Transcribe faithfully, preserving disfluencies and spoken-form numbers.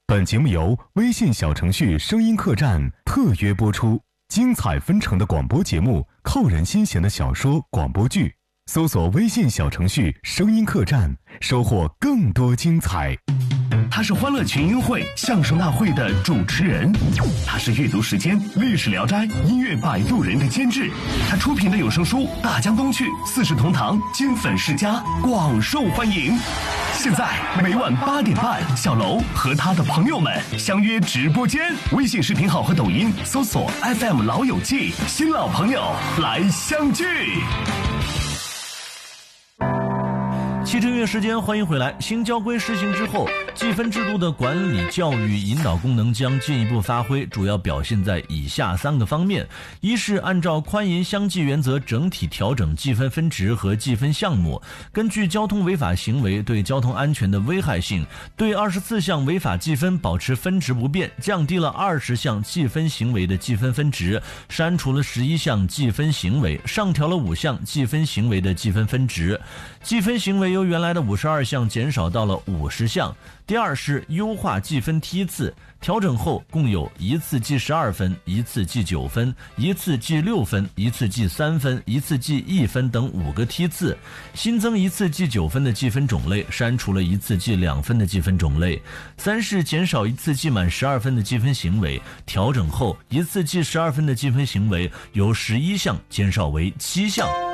本节目由微信小程序声音客栈特约播出，精彩纷呈的广播节目，扣人心弦的小说广播剧，搜索微信小程序声音客栈，收获更多精彩。 他是欢乐群英会相声大会的主持人，他是阅读时间历史聊斋音乐摆渡人的监制，他出品的有声书《大江东去》四世同堂金粉世家广受欢迎。现在每晚八点半，小楼和他的朋友们相约直播间，微信视频号和抖音搜索 F M 老友记，新老朋友来相聚。 汽车音乐时间，欢迎回来。新交规施行之后，计分制度的管理、教育、引导功能将进一步发挥，主要表现在以下三个方面：一是按照宽严相济原则整体调整计分分值和计分项目，根据交通违法行为对交通安全的危害性，对二十四项违法计分保持分值不变，降低了二十项计分行为的计分分值，删除了十一项计分行为，上调了五项计分行为的计分分值。计分行为由原来的五十二项减少到了五十项。第二是优化计分梯次，调整后共有一次记十二分、一次记九分、一次记六分、一次记三分、一次记一分等五个梯次，新增一次记九分的计分种类，删除了一次记两分的计分种类。三是减少一次记满十二分的计分行为，调整后一次记十二分的计分行为由十一项减少为七项。